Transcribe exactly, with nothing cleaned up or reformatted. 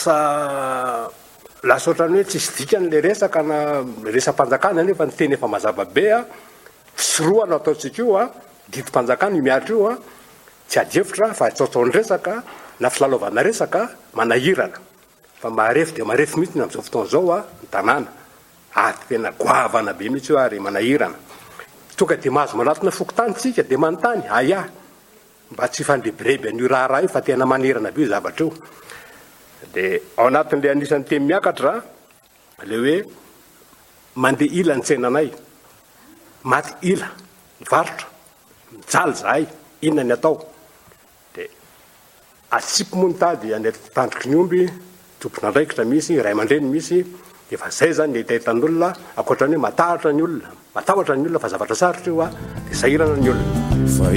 sa lasa ohatrany hoe tsisy dikany le resaka na resam-panjakana nefa ny teny efa mazava be a tsy roa no ataontsika io a didim-panjakana io miatra io a tsy adefitra fa atsaotsaony resaka na filalaovana resaka manahirana fa marefy dia marefy mihitsy amin'izao fotoana izao a ny tanàna ary tena goavana be mihitsy io ary manahirana tonga dia mahazo manatona fokotany tsika dia manontany aya mba tsy fandrebireby an'io raharaha io fa tena manirana be io zavatra io dia ao anatin'ilay anisan'ny teny miakatra le hoe mandeha ila ny tsenanay maty ila mivarotra mijaly zahay inona ny atao dia atsipy moa ny tady any tandroky ny omby tompona andraikitra misy ray aman-dreny misy efa zay zany ahitahitan'olona ankoatra ny hoe matahotra ny olona matahotra ny olona fa zavatra sarotra io a dia sahirana ny olona